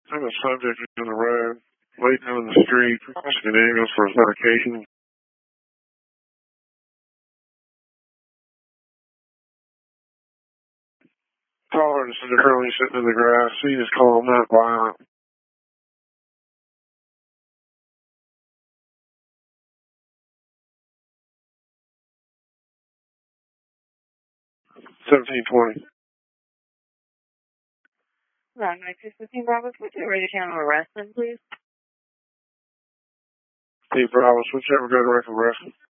I'm a subject on the road, waiting on the street, asking an ambulance for his medication. Tolerance is currently sitting in the grass. Scene is calm, not violent. $17.20. Right, 15 Bravo, switch over to channel arresting, please. 8 Bravo, switch over, go to record arresting.